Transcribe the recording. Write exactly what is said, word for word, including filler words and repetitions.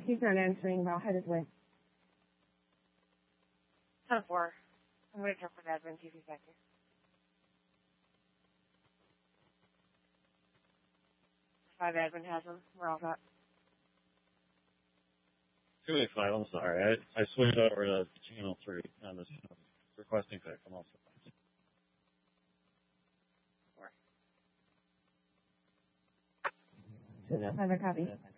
he's not answering. I'll head his way. ten four. I'm going to check with admin, see if he's back here. Five admin has him. We're all set. two eighty-five, I'm sorry. I, I switched over to channel three on this requesting fix. I'm also fine. Four. Another copy.